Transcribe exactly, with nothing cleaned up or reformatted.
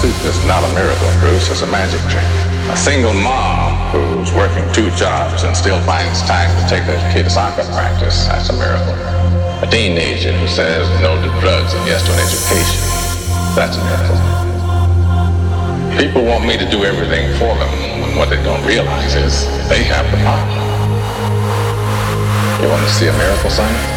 soup is not a miracle, Bruce. It's a magic trick. A single mom who's working two jobs and still finds time to take her kid to soccer practice, that's a miracle. A teenager who says no to drugs and yes to an education, that's a miracle. People want me to do everything for them when what they don't realize is they have the power. You want to see a miracle, son?